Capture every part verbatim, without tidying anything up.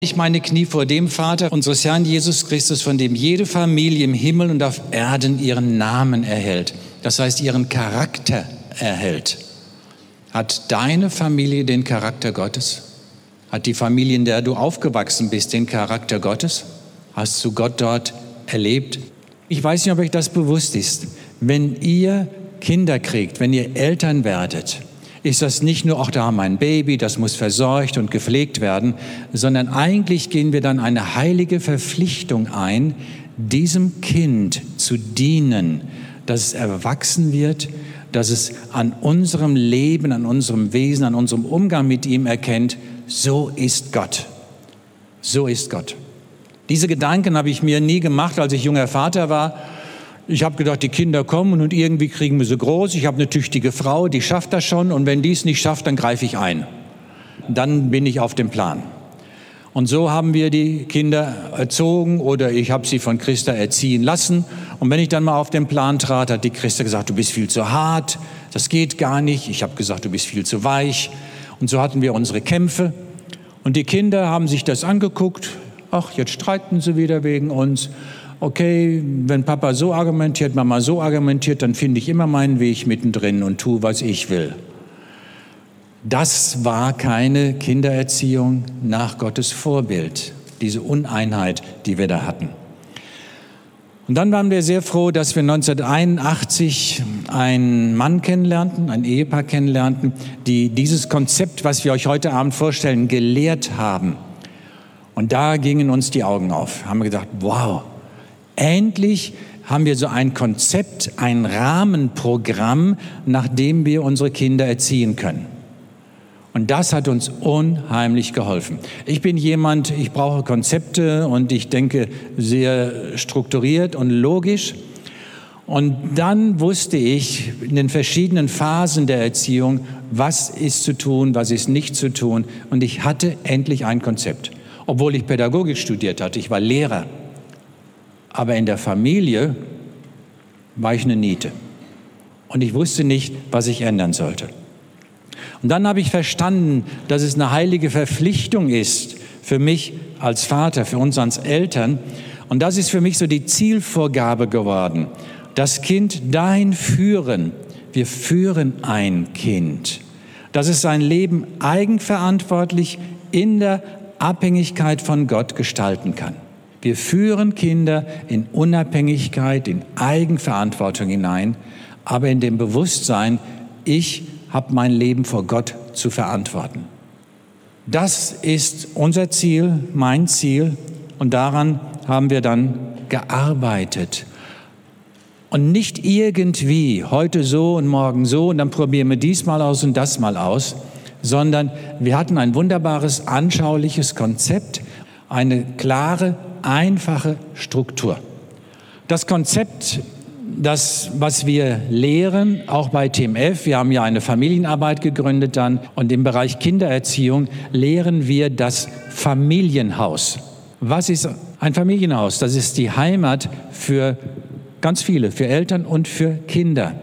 Ich meine Knie vor dem Vater unseres Herrn Jesus Christus, von dem jede Familie im Himmel und auf Erden ihren Namen erhält. Das heißt, ihren Charakter erhält. Hat deine Familie den Charakter Gottes? Hat die Familie, in der du aufgewachsen bist, den Charakter Gottes? Hast du Gott dort erlebt? Ich weiß nicht, ob euch das bewusst ist. Wenn ihr Kinder kriegt, wenn ihr Eltern werdet, ist das nicht nur, ach, da haben wir ein Baby, das muss versorgt und gepflegt werden, sondern eigentlich gehen wir dann eine heilige Verpflichtung ein, diesem Kind zu dienen, dass es erwachsen wird, dass es an unserem Leben, an unserem Wesen, an unserem Umgang mit ihm erkennt, so ist Gott. So ist Gott. Diese Gedanken habe ich mir nie gemacht, als ich junger Vater war. Ich habe gedacht, die Kinder kommen und irgendwie kriegen wir sie groß. Ich habe eine tüchtige Frau, die schafft das schon. Und wenn die es nicht schafft, dann greife ich ein. Dann bin ich auf dem Plan. Und so haben wir die Kinder erzogen oder ich habe sie von Christa erziehen lassen. Und wenn ich dann mal auf den Plan trat, hat die Christa gesagt, du bist viel zu hart, das geht gar nicht. Ich habe gesagt, du bist viel zu weich. Und so hatten wir unsere Kämpfe. Und die Kinder haben sich das angeguckt. Ach, jetzt streiten sie wieder wegen uns. Okay, wenn Papa so argumentiert, Mama so argumentiert, dann finde ich immer meinen Weg mittendrin und tue, was ich will. Das war keine Kindererziehung nach Gottes Vorbild, diese Uneinheit, die wir da hatten. Und dann waren wir sehr froh, dass wir neunzehnhunderteinundachtzig einen Mann kennenlernten, ein Ehepaar kennenlernten, die dieses Konzept, was wir euch heute Abend vorstellen, gelehrt haben. Und da gingen uns die Augen auf. Haben wir gedacht, wow, endlich haben wir so ein Konzept, ein Rahmenprogramm, nach dem wir unsere Kinder erziehen können. Und das hat uns unheimlich geholfen. Ich bin jemand, ich brauche Konzepte und ich denke sehr strukturiert und logisch. Und dann wusste ich in den verschiedenen Phasen der Erziehung, was ist zu tun, was ist nicht zu tun. Und ich hatte endlich ein Konzept. Obwohl ich Pädagogik studiert hatte, ich war Lehrer. Aber in der Familie war ich eine Niete. Und ich wusste nicht, was ich ändern sollte. Und dann habe ich verstanden, dass es eine heilige Verpflichtung ist für mich als Vater, für uns als Eltern. Und das ist für mich so die Zielvorgabe geworden. Das Kind dahin führen. Wir führen ein Kind. Dass es sein Leben eigenverantwortlich in der Abhängigkeit von Gott gestalten kann. Wir führen Kinder in Unabhängigkeit, in Eigenverantwortung hinein, aber in dem Bewusstsein, ich habe mein Leben vor Gott zu verantworten. Das ist unser Ziel, mein Ziel, und daran haben wir dann gearbeitet. Und nicht irgendwie, heute so und morgen so, und dann probieren wir dies mal aus und das mal aus, sondern wir hatten ein wunderbares, anschauliches Konzept, eine klare, einfache Struktur. Das Konzept, das, was wir lehren, auch bei T M F, wir haben ja eine Familienarbeit gegründet dann, und im Bereich Kindererziehung lehren wir das Familienhaus. Was ist ein Familienhaus? Das ist die Heimat für ganz viele, für Eltern und für Kinder.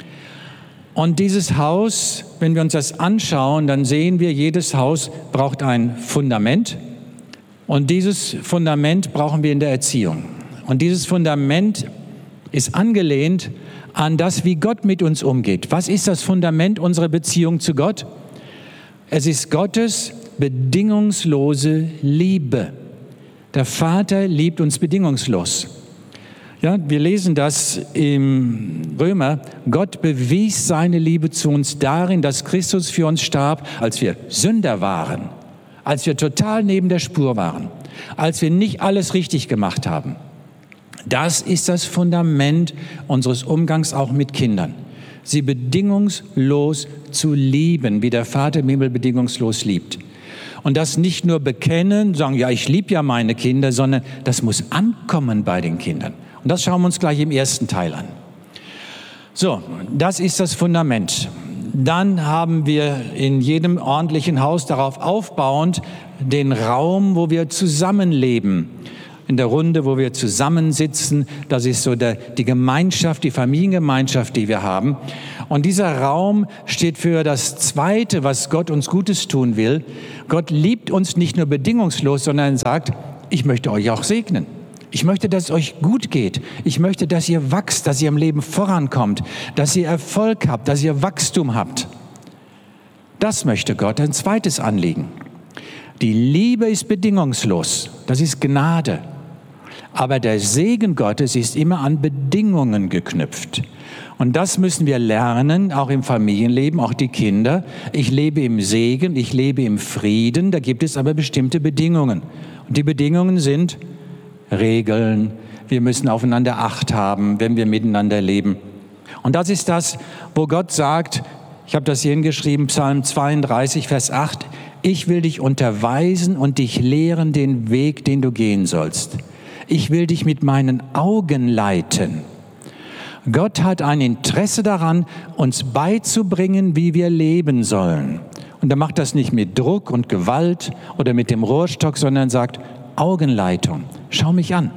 Und dieses Haus, wenn wir uns das anschauen, dann sehen wir, jedes Haus braucht ein Fundament. Und dieses Fundament brauchen wir in der Erziehung. Und dieses Fundament ist angelehnt an das, wie Gott mit uns umgeht. Was ist das Fundament unserer Beziehung zu Gott? Es ist Gottes bedingungslose Liebe. Der Vater liebt uns bedingungslos. Ja, wir lesen das im Römer. Gott bewies seine Liebe zu uns darin, dass Christus für uns starb, als wir Sünder waren, als wir total neben der Spur waren, als wir nicht alles richtig gemacht haben. Das ist das Fundament unseres Umgangs auch mit Kindern. Sie bedingungslos zu lieben, wie der Vater im Himmel bedingungslos liebt. Und das nicht nur bekennen, sagen, ja, ich liebe ja meine Kinder, sondern das muss ankommen bei den Kindern. Und das schauen wir uns gleich im ersten Teil an. So, das ist das Fundament. Dann haben wir in jedem ordentlichen Haus darauf aufbauend den Raum, wo wir zusammenleben. in der Runde, wo wir zusammensitzen. Das ist so der, die Gemeinschaft, die Familiengemeinschaft, die wir haben. Und dieser Raum steht für das Zweite, was Gott uns Gutes tun will. Gott liebt uns nicht nur bedingungslos, sondern sagt, ich möchte euch auch segnen. Ich möchte, dass es euch gut geht. Ich möchte, dass ihr wachst, dass ihr im Leben vorankommt, dass ihr Erfolg habt, dass ihr Wachstum habt. Das möchte Gott, ein zweites Anliegen. Die Liebe ist bedingungslos, das ist Gnade. Aber der Segen Gottes ist immer an Bedingungen geknüpft. Und das müssen wir lernen, auch im Familienleben, auch die Kinder. Ich lebe im Segen, ich lebe im Frieden, da gibt es aber bestimmte Bedingungen. Und die Bedingungen sind Regeln, wir müssen aufeinander Acht haben, wenn wir miteinander leben. Und das ist das, wo Gott sagt, ich habe das hier hingeschrieben, Psalm zweiunddreißig, Vers acht, ich will dich unterweisen und dich lehren den Weg, den du gehen sollst. Ich will dich mit meinen Augen leiten. Gott hat ein Interesse daran, uns beizubringen, wie wir leben sollen. Und er macht das nicht mit Druck und Gewalt oder mit dem Rohrstock, sondern sagt, Augenleitung, schau mich an.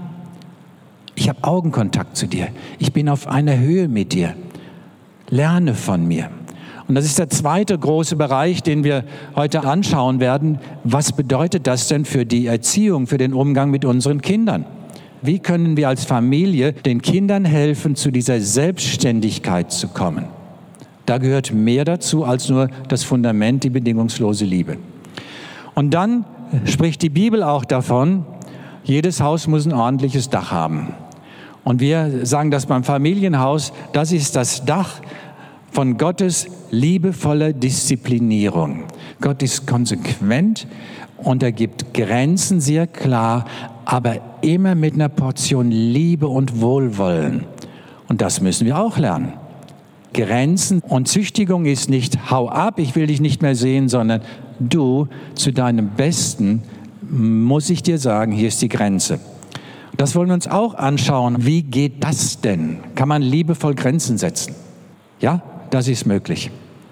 Ich habe Augenkontakt zu dir. Ich bin auf einer Höhe mit dir. Lerne von mir. Und das ist der zweite große Bereich, den wir heute anschauen werden. Was bedeutet das denn für die Erziehung, für den Umgang mit unseren Kindern? Wie können wir als Familie den Kindern helfen, zu dieser Selbstständigkeit zu kommen? Da gehört mehr dazu als nur das Fundament, die bedingungslose Liebe. Und dann spricht die Bibel auch davon, jedes Haus muss ein ordentliches Dach haben. Und wir sagen das beim Familienhaus, das ist das Dach von Gottes liebevoller Disziplinierung. Gott ist konsequent und er gibt Grenzen sehr klar, aber immer mit einer Portion Liebe und Wohlwollen. Und das müssen wir auch lernen. Grenzen und Züchtigung ist nicht, hau ab, ich will dich nicht mehr sehen, sondern du, zu deinem Besten muss ich dir sagen, hier ist die Grenze. Das wollen wir uns auch anschauen. Wie geht das denn? Kann man liebevoll Grenzen setzen? Ja, das ist möglich.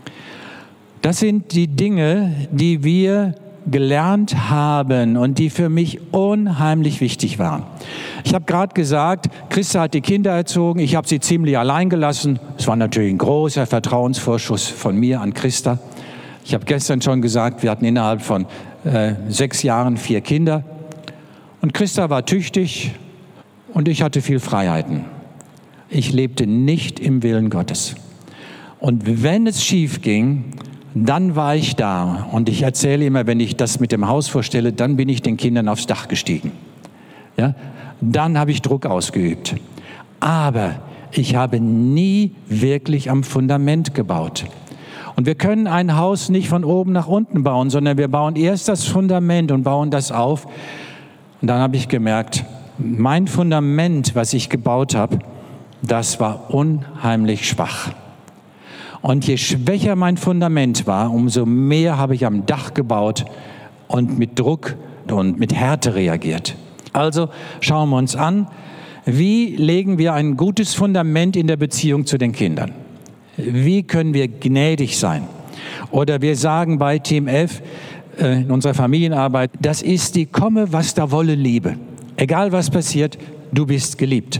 Das sind die Dinge, die wir gelernt haben und die für mich unheimlich wichtig waren. Ich habe gerade gesagt, Christa hat die Kinder erzogen, ich habe sie ziemlich allein gelassen. Es war natürlich ein großer Vertrauensvorschuss von mir an Christa. Ich habe gestern schon gesagt, wir hatten innerhalb von äh, sechs Jahren vier Kinder. Und Christa war tüchtig und ich hatte viel Freiheiten. Ich lebte nicht im Willen Gottes. Und wenn es schief ging, dann war ich da. Und ich erzähle immer, wenn ich das mit dem Haus vorstelle, dann bin ich den Kindern aufs Dach gestiegen. Ja? Dann habe ich Druck ausgeübt. Aber ich habe nie wirklich am Fundament gebaut. Und wir können ein Haus nicht von oben nach unten bauen, sondern wir bauen erst das Fundament und bauen das auf. Und dann habe ich gemerkt, mein Fundament, was ich gebaut habe, das war unheimlich schwach. Und je schwächer mein Fundament war, umso mehr habe ich am Dach gebaut und mit Druck und mit Härte reagiert. Also schauen wir uns an, wie legen wir ein gutes Fundament in der Beziehung zu den Kindern? Wie können wir gnädig sein? Oder wir sagen bei Team F äh, in unserer Familienarbeit, das ist die komme, was da wolle Liebe. Egal was passiert, du bist geliebt.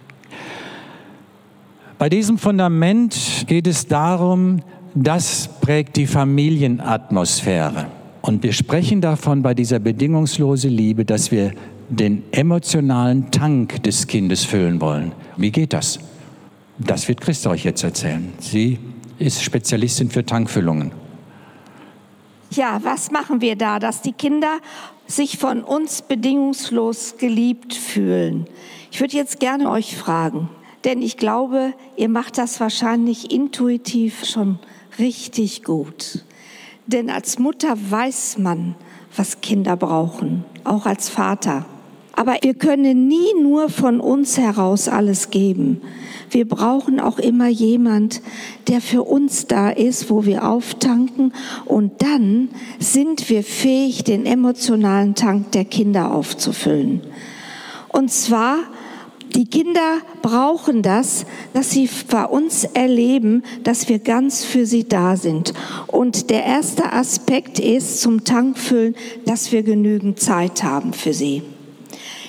Bei diesem Fundament geht es darum, das prägt die Familienatmosphäre. Und wir sprechen davon bei dieser bedingungslosen Liebe, dass wir den emotionalen Tank des Kindes füllen wollen. Wie geht das? Das wird Christa euch jetzt erzählen. Sie ist Spezialistin für Tankfüllungen. Ja, was machen wir da, dass die Kinder sich von uns bedingungslos geliebt fühlen? Ich würde jetzt gerne euch fragen, denn ich glaube, ihr macht das wahrscheinlich intuitiv schon richtig gut. Denn als Mutter weiß man, was Kinder brauchen, auch als Vater. Aber wir können nie nur von uns heraus alles geben. Wir brauchen auch immer jemand, der für uns da ist, wo wir auftanken. Und dann sind wir fähig, den emotionalen Tank der Kinder aufzufüllen. Und zwar, die Kinder brauchen das, dass sie bei uns erleben, dass wir ganz für sie da sind. Und der erste Aspekt ist zum Tankfüllen, dass wir genügend Zeit haben für sie.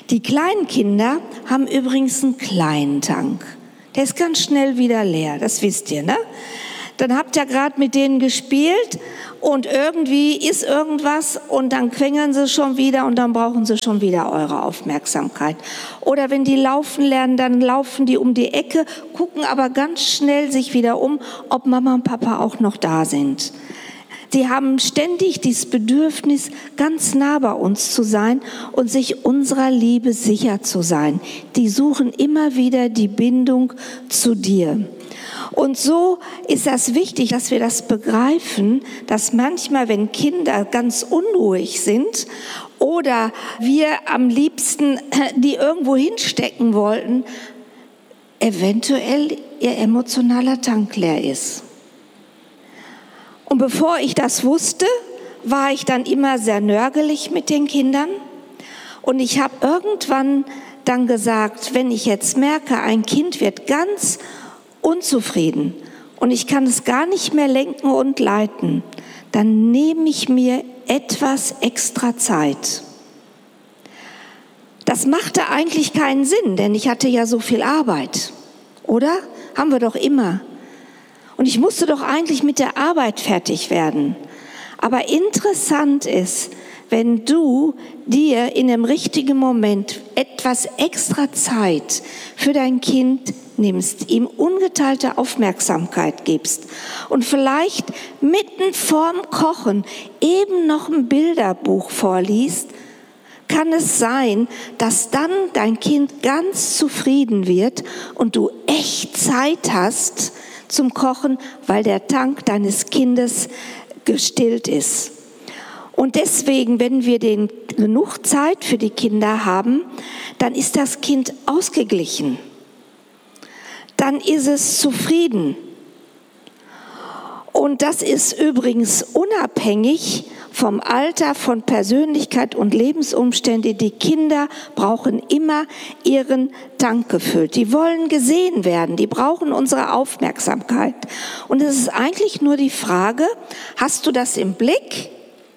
Die kleinen Kinder haben übrigens einen kleinen Tank. Der ist ganz schnell wieder leer, das wisst ihr, ne? Dann habt ihr gerade mit denen gespielt und irgendwie ist irgendwas und dann quengeln sie schon wieder und dann brauchen sie schon wieder eure Aufmerksamkeit. Oder wenn die laufen lernen, dann laufen die um die Ecke, gucken aber ganz schnell sich wieder um, ob Mama und Papa auch noch da sind. Sie haben ständig dieses Bedürfnis, ganz nah bei uns zu sein und sich unserer Liebe sicher zu sein. Die suchen immer wieder die Bindung zu dir. Und so ist das wichtig, dass wir das begreifen, dass manchmal, wenn Kinder ganz unruhig sind oder wir am liebsten die irgendwo hinstecken wollten, eventuell ihr emotionaler Tank leer ist. Und bevor ich das wusste, war ich dann immer sehr nörgelig mit den Kindern. Und ich habe irgendwann dann gesagt, wenn ich jetzt merke, ein Kind wird ganz unzufrieden und ich kann es gar nicht mehr lenken und leiten, dann nehme ich mir etwas extra Zeit. Das machte eigentlich keinen Sinn, denn ich hatte ja so viel Arbeit, oder? Haben wir doch immer. Und ich musste doch eigentlich mit der Arbeit fertig werden. Aber interessant ist, wenn du dir in dem richtigen Moment etwas extra Zeit für dein Kind nimmst, ihm ungeteilte Aufmerksamkeit gibst und vielleicht mitten vorm Kochen eben noch ein Bilderbuch vorliest, kann es sein, dass dann dein Kind ganz zufrieden wird und du echt Zeit hast zum Kochen, weil der Tank deines Kindes gestillt ist. Und deswegen, wenn wir den genug Zeit für die Kinder haben, dann ist das Kind ausgeglichen. Dann ist es zufrieden. Und das ist übrigens unabhängig vom Alter, von Persönlichkeit und Lebensumstände. Die Kinder brauchen immer ihren Tank gefüllt. Die wollen gesehen werden, die brauchen unsere Aufmerksamkeit. Und es ist eigentlich nur die Frage, hast du das im Blick?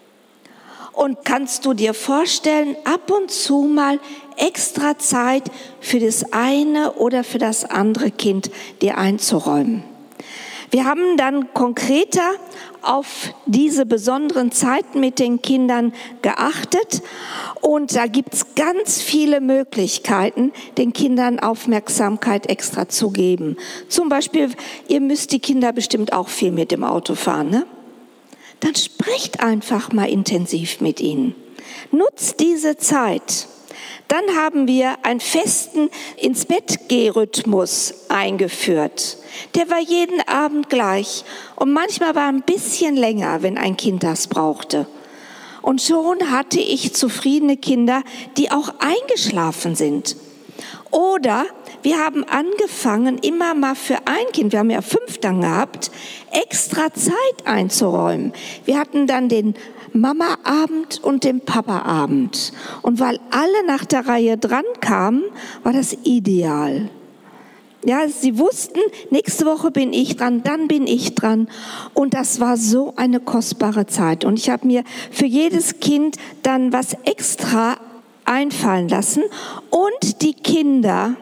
Und kannst du dir vorstellen, ab und zu mal extra Zeit für das eine oder für das andere Kind dir einzuräumen? Wir haben dann konkreter auf diese besonderen Zeiten mit den Kindern geachtet und da gibt es ganz viele Möglichkeiten, den Kindern Aufmerksamkeit extra zu geben. Zum Beispiel, ihr müsst die Kinder bestimmt auch viel mit dem Auto fahren, ne? Dann sprecht einfach mal intensiv mit ihnen. Nutzt diese Zeit. Dann haben wir einen festen Ins-Bett-Geh-Rhythmus eingeführt. Der war jeden Abend gleich und manchmal war ein bisschen länger, wenn ein Kind das brauchte. Und schon hatte ich zufriedene Kinder, die auch eingeschlafen sind. Oder wir haben angefangen, immer mal für ein Kind, wir haben ja fünf dann gehabt, extra Zeit einzuräumen. Wir hatten dann den Mama-Abend und den Papa-Abend. Und weil alle nach der Reihe dran kamen, war das ideal. Ja, sie wussten, nächste Woche bin ich dran, dann bin ich dran. Und das war so eine kostbare Zeit. Und ich habe mir für jedes Kind dann was extra einfallen lassen. Und die Kinder,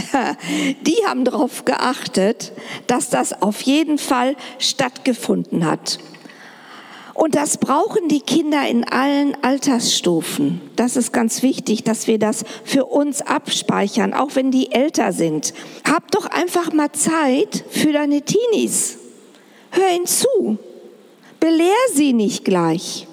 die haben darauf geachtet, dass das auf jeden Fall stattgefunden hat. Und das brauchen die Kinder in allen Altersstufen. Das ist ganz wichtig, dass wir das für uns abspeichern, auch wenn die älter sind. Hab doch einfach mal Zeit für deine Teenies. Hör ihnen zu. Belehr sie nicht gleich.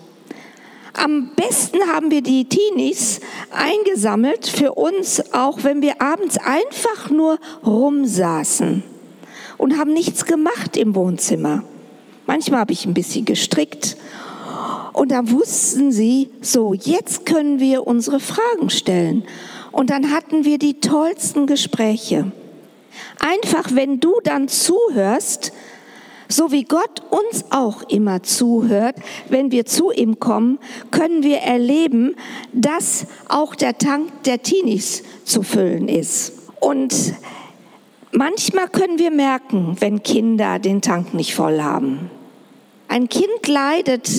Am besten haben wir die Teenies eingesammelt für uns, auch wenn wir abends einfach nur rumsaßen und haben nichts gemacht im Wohnzimmer. Manchmal habe ich ein bisschen gestrickt und da wussten sie, so jetzt können wir unsere Fragen stellen. Und dann hatten wir die tollsten Gespräche. Einfach, wenn du dann zuhörst, so wie Gott uns auch immer zuhört, wenn wir zu ihm kommen, können wir erleben, dass auch der Tank der Teenies zu füllen ist. Und manchmal können wir merken, wenn Kinder den Tank nicht voll haben. Ein Kind leidet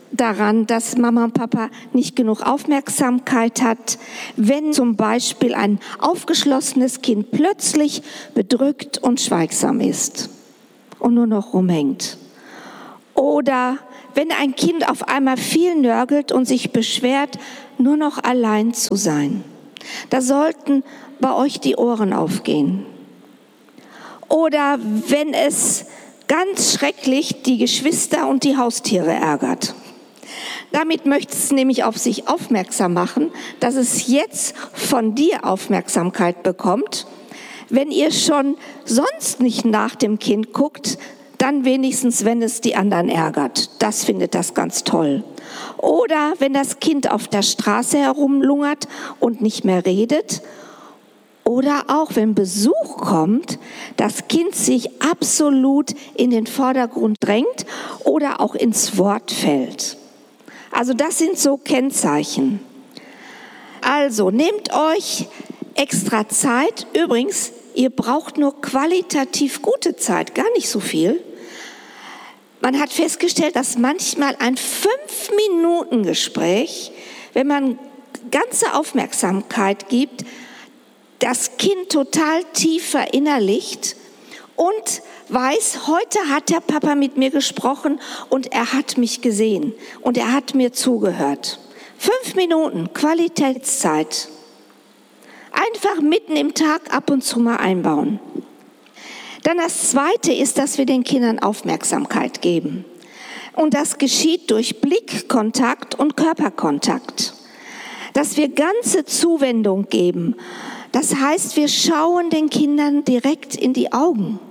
daran, dass Mama und Papa nicht genug Aufmerksamkeit hat, wenn zum Beispiel ein aufgeschlossenes Kind plötzlich bedrückt und schweigsam ist und nur noch rumhängt. Oder wenn ein Kind auf einmal viel nörgelt und sich beschwert, nur noch allein zu sein. Da sollten bei euch die Ohren aufgehen. Oder wenn es ganz schrecklich die Geschwister und die Haustiere ärgert. Damit möchte es nämlich auf sich aufmerksam machen, dass es jetzt von dir Aufmerksamkeit bekommt. Wenn ihr schon sonst nicht nach dem Kind guckt, dann wenigstens, wenn es die anderen ärgert. Das findet das ganz toll. Oder wenn das Kind auf der Straße herumlungert und nicht mehr redet. Oder auch, wenn Besuch kommt, das Kind sich absolut in den Vordergrund drängt oder auch ins Wort fällt. Also das sind so Kennzeichen. Also nehmt euch extra Zeit. Übrigens, ihr braucht nur qualitativ gute Zeit, gar nicht so viel. Man hat festgestellt, dass manchmal ein Fünf-Minuten-Gespräch, wenn man ganze Aufmerksamkeit gibt, das Kind total tief verinnerlicht und weiß, heute hat der Papa mit mir gesprochen und er hat mich gesehen und er hat mir zugehört. Fünf Minuten Qualitätszeit. Einfach mitten im Tag ab und zu mal einbauen. Dann das Zweite ist, dass wir den Kindern Aufmerksamkeit geben. Und das geschieht durch Blickkontakt und Körperkontakt. Dass wir ganze Zuwendung geben. Das heißt, wir schauen den Kindern direkt in die Augen.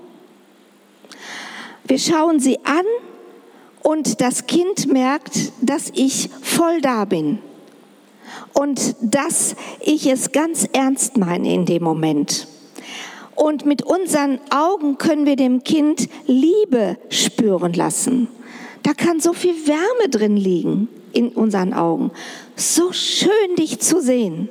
Wir schauen sie an und das Kind merkt, dass ich voll da bin und dass ich es ganz ernst meine in dem Moment. Und mit unseren Augen können wir dem Kind Liebe spüren lassen. Da kann so viel Wärme drin liegen in unseren Augen. So schön, dich zu sehen.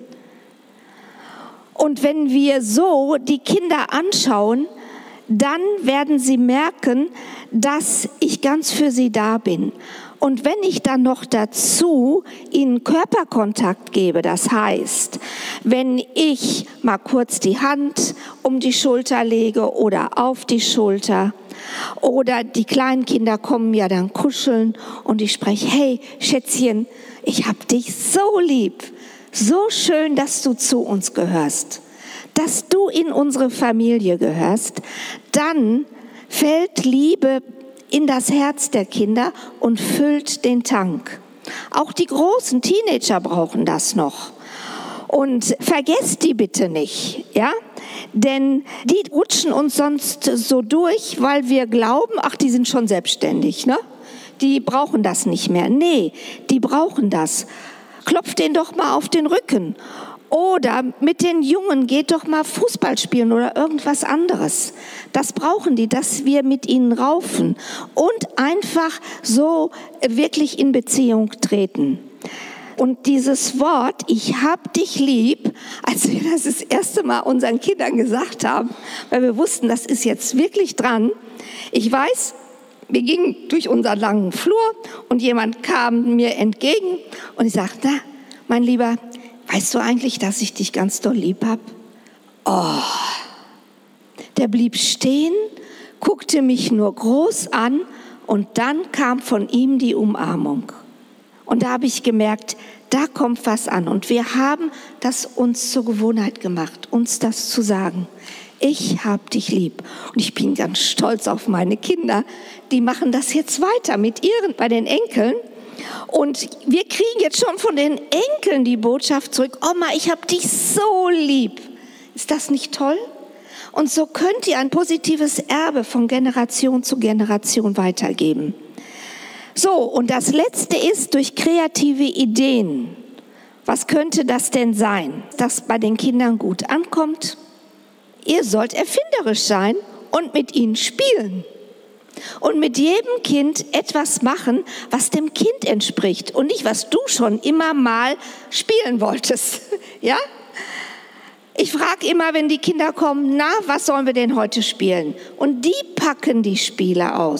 Und wenn wir so die Kinder anschauen, dann werden sie merken, dass ich ganz für sie da bin. Und wenn ich dann noch dazu ihnen Körperkontakt gebe, das heißt, wenn ich mal kurz die Hand um die Schulter lege oder auf die Schulter, oder die kleinen Kinder kommen ja dann kuscheln und ich spreche, hey Schätzchen, ich hab dich so lieb. So schön, dass du zu uns gehörst, dass du in unsere Familie gehörst, dann fällt Liebe in das Herz der Kinder und füllt den Tank. Auch die großen Teenager brauchen das noch. Und vergesst die bitte nicht, ja? Denn die rutschen uns sonst so durch, weil wir glauben, ach, die sind schon selbstständig, ne? Die brauchen das nicht mehr. Nee, die brauchen das. Klopft den doch mal auf den Rücken. Oder mit den Jungen geht doch mal Fußball spielen oder irgendwas anderes. Das brauchen die, dass wir mit ihnen raufen und einfach so wirklich in Beziehung treten. Und dieses Wort, ich hab dich lieb, als wir das das erste Mal unseren Kindern gesagt haben, weil wir wussten, das ist jetzt wirklich dran. Ich weiß, wir gingen durch unseren langen Flur und jemand kam mir entgegen und ich sagte, na, mein Lieber, weißt du eigentlich, dass ich dich ganz doll lieb hab? Oh, der blieb stehen, guckte mich nur groß an und dann kam von ihm die Umarmung. Und da habe ich gemerkt, da kommt was an. Und wir haben das uns zur Gewohnheit gemacht, uns das zu sagen. Ich hab dich lieb. Und ich bin ganz stolz auf meine Kinder. Die machen das jetzt weiter mit ihren, bei den Enkeln. Und wir kriegen jetzt schon von den Enkeln die Botschaft zurück, Oma, ich hab dich so lieb. Ist das nicht toll? Und so könnt ihr ein positives Erbe von Generation zu Generation weitergeben. So, und das Letzte ist durch kreative Ideen. Was könnte das denn sein, das bei den Kindern gut ankommt? Ihr sollt erfinderisch sein und mit ihnen spielen. Und mit jedem Kind etwas machen, was dem Kind entspricht und nicht, was du schon immer mal spielen wolltest. Ja? Ich frage immer, wenn die Kinder kommen, na, was sollen wir denn heute spielen? Und die packen die Spiele aus.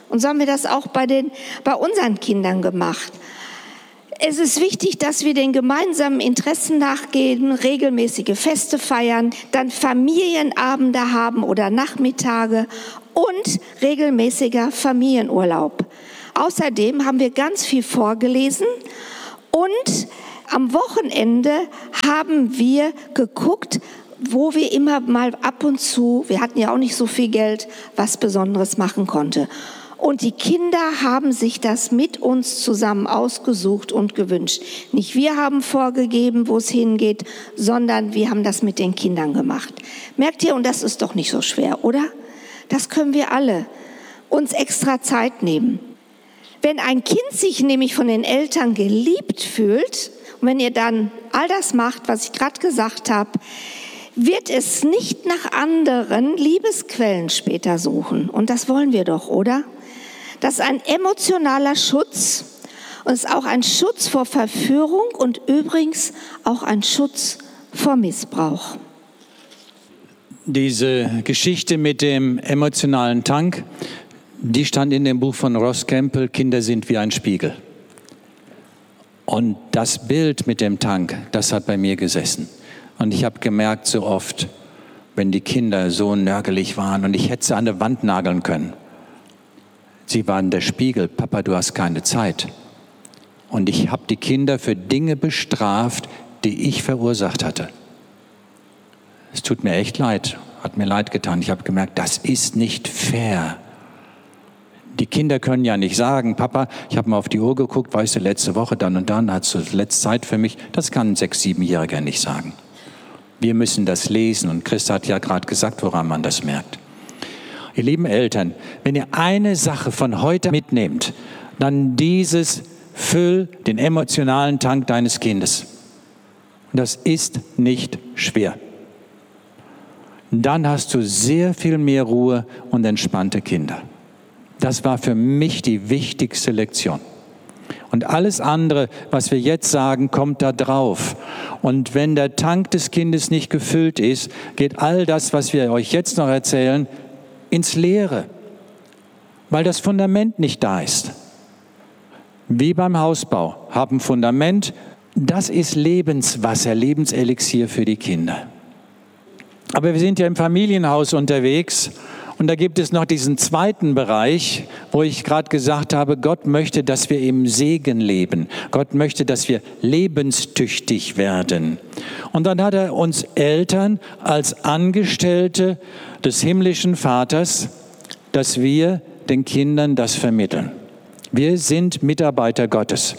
Und so haben wir das auch bei, den, bei unseren Kindern gemacht. Es ist wichtig, dass wir den gemeinsamen Interessen nachgehen, regelmäßige Feste feiern, dann Familienabende haben oder Nachmittage und regelmäßiger Familienurlaub. Außerdem haben wir ganz viel vorgelesen und am Wochenende haben wir geguckt, wo wir immer mal ab und zu, wir hatten ja auch nicht so viel Geld, was Besonderes machen konnte. Und die Kinder haben sich das mit uns zusammen ausgesucht und gewünscht. Nicht wir haben vorgegeben, wo es hingeht, sondern wir haben das mit den Kindern gemacht. Merkt ihr, und das ist doch nicht so schwer, oder? Das können wir alle uns extra Zeit nehmen. Wenn ein Kind sich nämlich von den Eltern geliebt fühlt, und wenn ihr dann all das macht, was ich gerade gesagt habe, wird es nicht nach anderen Liebesquellen später suchen. Und das wollen wir doch, oder? Das ist ein emotionaler Schutz und ist auch ein Schutz vor Verführung und übrigens auch ein Schutz vor Missbrauch. Diese Geschichte mit dem emotionalen Tank, die stand in dem Buch von Ross Campbell, Kinder sind wie ein Spiegel. Und das Bild mit dem Tank, das hat bei mir gesessen. Und ich habe gemerkt so oft, wenn die Kinder so nörgelig waren und ich hätte sie an der Wand nageln können. Sie waren der Spiegel, Papa, du hast keine Zeit. Und ich habe die Kinder für Dinge bestraft, die ich verursacht hatte. Es tut mir echt leid, hat mir leid getan. Ich habe gemerkt, das ist nicht fair. Die Kinder können ja nicht sagen, Papa, ich habe mal auf die Uhr geguckt, weißt du, letzte Woche dann und dann hast du letzte Zeit für mich. Das kann ein Sechs-, Siebenjähriger nicht sagen. Wir müssen das lesen und Christa hat ja gerade gesagt, woran man das merkt. Ihr lieben Eltern, wenn ihr eine Sache von heute mitnehmt, dann dieses: Füll den emotionalen Tank deines Kindes. Das ist nicht schwer. Dann hast du sehr viel mehr Ruhe und entspannte Kinder. Das war für mich die wichtigste Lektion. Und alles andere, was wir jetzt sagen, kommt da drauf. Und wenn der Tank des Kindes nicht gefüllt ist, geht all das, was wir euch jetzt noch erzählen, ins Leere, weil das Fundament nicht da ist. Wie beim Hausbau, haben Fundament, das ist Lebenswasser, Lebenselixier für die Kinder. Aber wir sind ja im Familienhaus unterwegs und da gibt es noch diesen zweiten Bereich, wo ich gerade gesagt habe, Gott möchte, dass wir im Segen leben. Gott möchte, dass wir lebenstüchtig werden. Und dann hat er uns Eltern als Angestellte des himmlischen Vaters, dass wir den Kindern das vermitteln. Wir sind Mitarbeiter Gottes.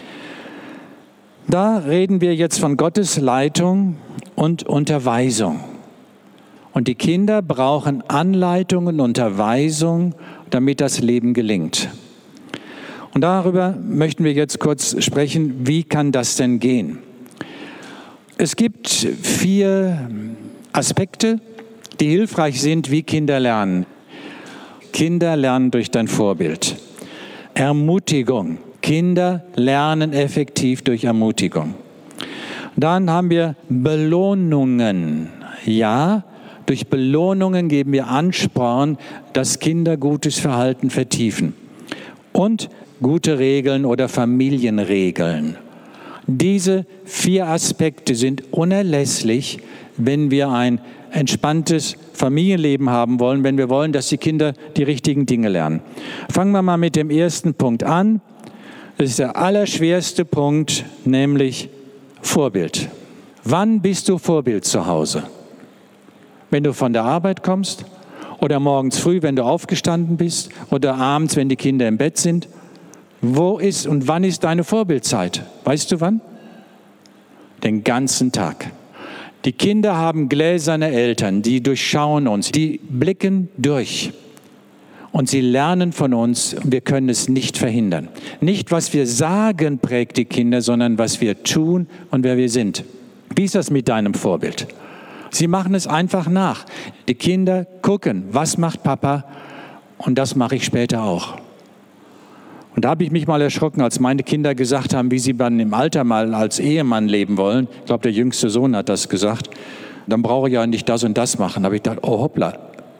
Da reden wir jetzt von Gottes Leitung und Unterweisung. Und die Kinder brauchen Anleitung und Unterweisung, damit das Leben gelingt. Und darüber möchten wir jetzt kurz sprechen, wie kann das denn gehen? Es gibt vier Aspekte, die hilfreich sind, wie Kinder lernen. Kinder lernen durch dein Vorbild. Ermutigung. Kinder lernen effektiv durch Ermutigung. Dann haben wir Belohnungen. Ja, durch Belohnungen geben wir Ansporn, dass Kinder gutes Verhalten vertiefen. Und gute Regeln oder Familienregeln. Diese vier Aspekte sind unerlässlich, wenn wir ein entspanntes Familienleben haben wollen, wenn wir wollen, dass die Kinder die richtigen Dinge lernen. Fangen wir mal mit dem ersten Punkt an. Das ist der allerschwerste Punkt, nämlich Vorbild. Wann bist du Vorbild zu Hause? Wenn du von der Arbeit kommst oder morgens früh, wenn du aufgestanden bist oder abends, wenn die Kinder im Bett sind? Wo ist und wann ist deine Vorbildzeit? Weißt du wann? Den ganzen Tag. Die Kinder haben gläserne Eltern, die durchschauen uns, die blicken durch. Und sie lernen von uns, wir können es nicht verhindern. Nicht, was wir sagen, prägt die Kinder, sondern was wir tun und wer wir sind. Wie ist das mit deinem Vorbild? Sie machen es einfach nach. Die Kinder gucken, was macht Papa? Und das mache ich später auch. Und da habe ich mich mal erschrocken, als meine Kinder gesagt haben, wie sie dann im Alter mal als Ehemann leben wollen. Ich glaube, der jüngste Sohn hat das gesagt. Dann brauche ich ja nicht das und das machen. Da habe ich gedacht, oh hoppla,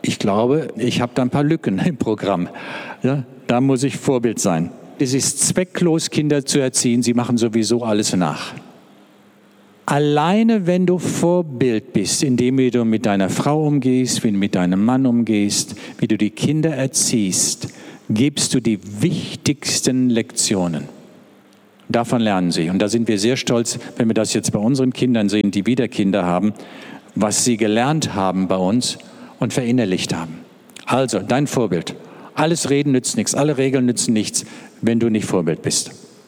Ich glaube, ich habe da ein paar Lücken im Programm. Ja, da muss ich Vorbild sein. Es ist zwecklos, Kinder zu erziehen. Sie machen sowieso alles nach. Alleine, wenn du Vorbild bist, indem wie du mit deiner Frau umgehst, wie du mit deinem Mann umgehst, wie du die Kinder erziehst, gibst du die wichtigsten Lektionen. Davon lernen sie. Und da sind wir sehr stolz, wenn wir das jetzt bei unseren Kindern sehen, die wieder Kinder haben, was sie gelernt haben bei uns und verinnerlicht haben. Also, dein Vorbild. Alles Reden nützt nichts, alle Regeln nützen nichts, wenn du nicht Vorbild bist.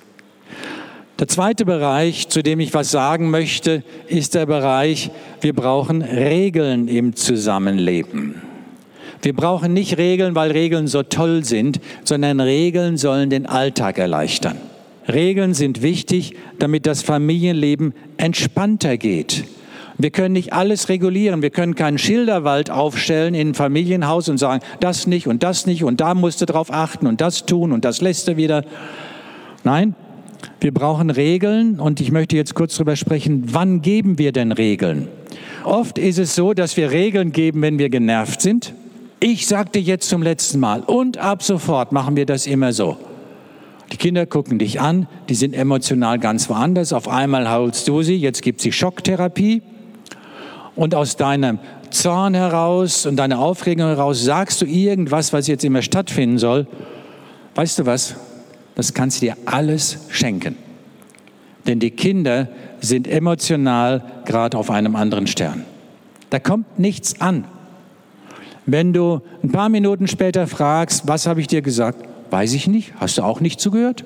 Der zweite Bereich, zu dem ich was sagen möchte, ist der Bereich, wir brauchen Regeln im Zusammenleben. Wir brauchen nicht Regeln, weil Regeln so toll sind, sondern Regeln sollen den Alltag erleichtern. Regeln sind wichtig, damit das Familienleben entspannter geht. Wir können nicht alles regulieren. Wir können keinen Schilderwald aufstellen in ein Familienhaus und sagen, das nicht und das nicht und da musst du drauf achten und das tun und das lässt du wieder. Nein, wir brauchen Regeln und ich möchte jetzt kurz darüber sprechen, wann geben wir denn Regeln? Oft ist es so, dass wir Regeln geben, wenn wir genervt sind. Ich sagte jetzt zum letzten Mal und ab sofort machen wir das immer so. Die Kinder gucken dich an, die sind emotional ganz woanders. Auf einmal holst du sie, jetzt gibt sie Schocktherapie. Und aus deinem Zorn heraus und deiner Aufregung heraus sagst du irgendwas, was jetzt immer stattfinden soll. Weißt du was? Das kannst du dir alles schenken. Denn die Kinder sind emotional gerade auf einem anderen Stern. Da kommt nichts an. Wenn du ein paar Minuten später fragst, was habe ich dir gesagt? Weiß ich nicht. Hast du auch nicht zugehört?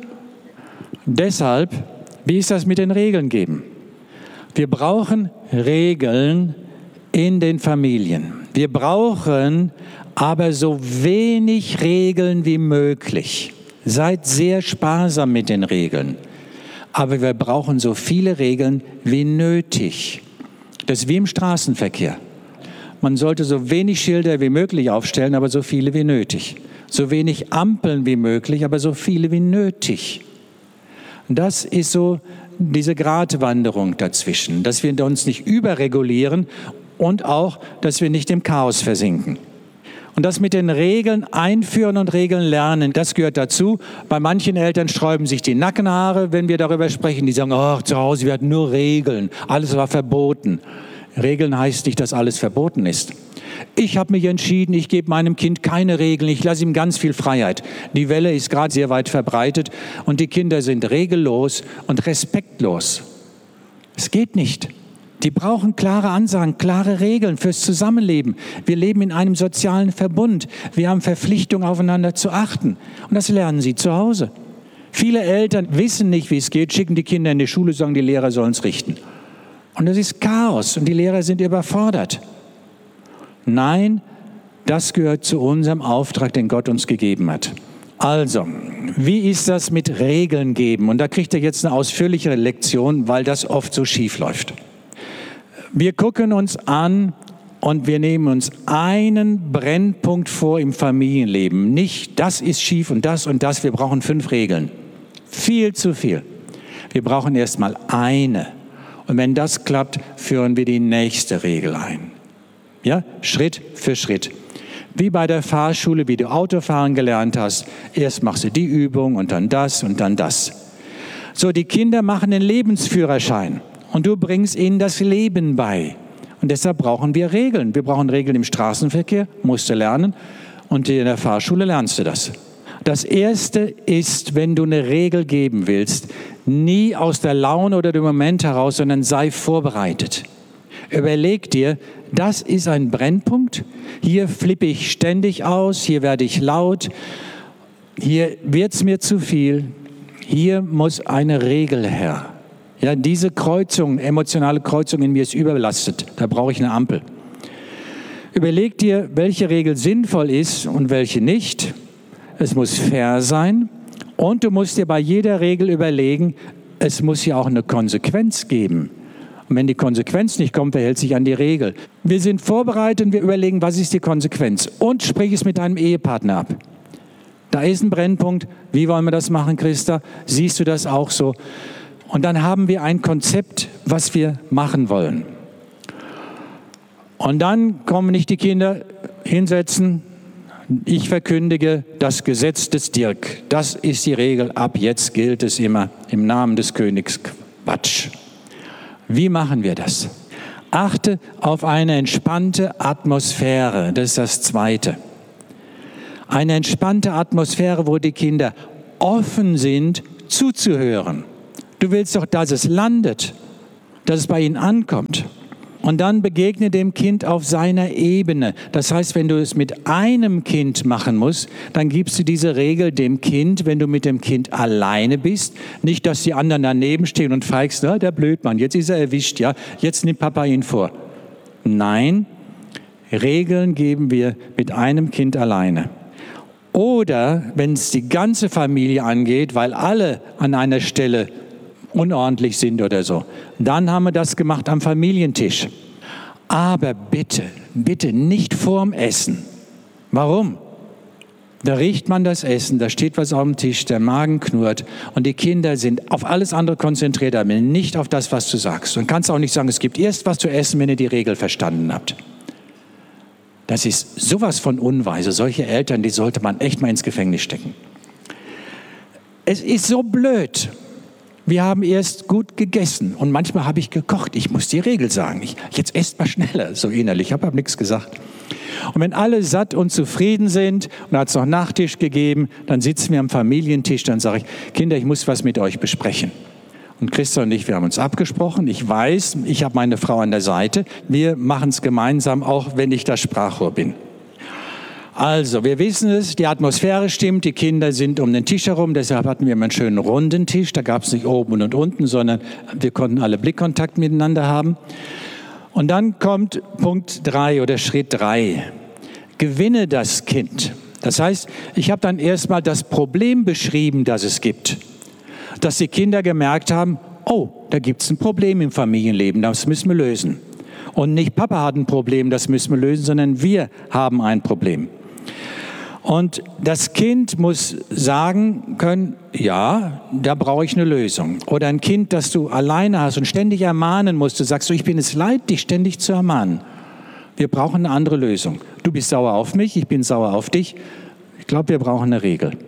Deshalb, wie ist das mit den Regeln geben? Wir brauchen Regeln in den Familien. Wir brauchen aber so wenig Regeln wie möglich. Seid sehr sparsam mit den Regeln. Aber wir brauchen so viele Regeln wie nötig. Das ist wie im Straßenverkehr. Man sollte so wenig Schilder wie möglich aufstellen, aber so viele wie nötig. So wenig Ampeln wie möglich, aber so viele wie nötig. Das ist so diese Gratwanderung dazwischen, dass wir uns nicht überregulieren und auch, dass wir nicht im Chaos versinken. Und das mit den Regeln einführen und Regeln lernen, das gehört dazu. Bei manchen Eltern sträuben sich die Nackenhaare, wenn wir darüber sprechen. Die sagen, oh, zu Hause, wir hatten nur Regeln, alles war verboten. Regeln heißt nicht, dass alles verboten ist. Ich habe mich entschieden, ich gebe meinem Kind keine Regeln, ich lasse ihm ganz viel Freiheit. Die Welle ist gerade sehr weit verbreitet und die Kinder sind regellos und respektlos. Es geht nicht. Die brauchen klare Ansagen, klare Regeln fürs Zusammenleben. Wir leben in einem sozialen Verbund. Wir haben Verpflichtung, aufeinander zu achten. Und das lernen sie zu Hause. Viele Eltern wissen nicht, wie es geht, schicken die Kinder in die Schule, sagen, die Lehrer sollen es richten. Und das ist Chaos und die Lehrer sind überfordert. Nein, das gehört zu unserem Auftrag, den Gott uns gegeben hat. Also, wie ist das mit Regeln geben? Und da kriegt ihr jetzt eine ausführlichere Lektion, weil das oft so schief läuft. Wir gucken uns an und wir nehmen uns einen Brennpunkt vor im Familienleben. Nicht, das ist schief und das und das. Wir brauchen fünf Regeln. Viel zu viel. Wir brauchen erstmal eine. Und wenn das klappt, führen wir die nächste Regel ein. Ja, Schritt für Schritt. Wie bei der Fahrschule, wie du Autofahren gelernt hast. Erst machst du die Übung und dann das und dann das. So, die Kinder machen den Lebensführerschein und du bringst ihnen das Leben bei. Und deshalb brauchen wir Regeln. Wir brauchen Regeln im Straßenverkehr, musst du lernen. Und in der Fahrschule lernst du das. Das Erste ist, wenn du eine Regel geben willst, nie aus der Laune oder dem Moment heraus, sondern sei vorbereitet. Überleg dir, das ist ein Brennpunkt. Hier flippe ich ständig aus, hier werde ich laut, hier wird es mir zu viel. Hier muss eine Regel her. Ja, diese Kreuzung, emotionale Kreuzung in mir ist überbelastet. Da brauche ich eine Ampel. Überleg dir, welche Regel sinnvoll ist und welche nicht. Es muss fair sein und du musst dir bei jeder Regel überlegen, es muss ja auch eine Konsequenz geben. Und wenn die Konsequenz nicht kommt, wer hält sich an die Regel? Wir sind vorbereitet und wir überlegen, was ist die Konsequenz? Und sprich es mit deinem Ehepartner ab. Da ist ein Brennpunkt. Wie wollen wir das machen, Christa? Siehst du das auch so? Und dann haben wir ein Konzept, was wir machen wollen. Und dann kommen nicht die Kinder, hinsetzen. Ich verkündige das Gesetz des Dirk. Das ist die Regel. Ab jetzt gilt es immer im Namen des Königs. Quatsch. Wie machen wir das? Achte auf eine entspannte Atmosphäre. Das ist das Zweite. Eine entspannte Atmosphäre, wo die Kinder offen sind, zuzuhören. Du willst doch, dass es landet, dass es bei ihnen ankommt. Und dann begegne dem Kind auf seiner Ebene. Das heißt, wenn du es mit einem Kind machen musst, dann gibst du diese Regel dem Kind, wenn du mit dem Kind alleine bist. Nicht, dass die anderen daneben stehen und feigst, na, der Blödmann, jetzt ist er erwischt, ja, jetzt nimmt Papa ihn vor. Nein, Regeln geben wir mit einem Kind alleine. Oder wenn es die ganze Familie angeht, weil alle an einer Stelle unordentlich sind oder so, dann haben wir das gemacht am Familientisch. Aber bitte, bitte nicht vorm Essen. Warum? Da riecht man das Essen, da steht was auf dem Tisch, der Magen knurrt und die Kinder sind auf alles andere konzentriert, aber nicht auf das, was du sagst. Und kannst auch nicht sagen, es gibt erst was zu essen, wenn ihr die Regel verstanden habt. Das ist sowas von unweise. Solche Eltern, die sollte man echt mal ins Gefängnis stecken. Es ist so blöd. Wir haben erst gut gegessen und manchmal habe ich gekocht. Ich muss die Regel sagen. Ich, jetzt esst mal schneller, so innerlich. Ich habe nichts gesagt. Und wenn alle satt und zufrieden sind und hat es noch Nachtisch gegeben, dann sitzen wir am Familientisch, dann sage ich, Kinder, ich muss was mit euch besprechen. Und Christa und ich, wir haben uns abgesprochen. Ich weiß, ich habe meine Frau an der Seite. Wir machen es gemeinsam, auch wenn ich das Sprachrohr bin. Also, wir wissen es, die Atmosphäre stimmt, die Kinder sind um den Tisch herum, deshalb hatten wir immer einen schönen runden Tisch, da gab es nicht oben und unten, sondern wir konnten alle Blickkontakt miteinander haben. Und dann kommt Punkt drei oder Schritt drei. Gewinne das Kind. Das heißt, ich habe dann erstmal das Problem beschrieben, das es gibt. Dass die Kinder gemerkt haben, oh, da gibt es ein Problem im Familienleben, das müssen wir lösen. Und nicht Papa hat ein Problem, das müssen wir lösen, sondern wir haben ein Problem. Und das Kind muss sagen können, ja, da brauche ich eine Lösung. Oder ein Kind, das du alleine hast und ständig ermahnen musst, du sagst, so, ich bin es leid, dich ständig zu ermahnen. Wir brauchen eine andere Lösung. Du bist sauer auf mich, ich bin sauer auf dich. Ich glaube, wir brauchen eine Regel.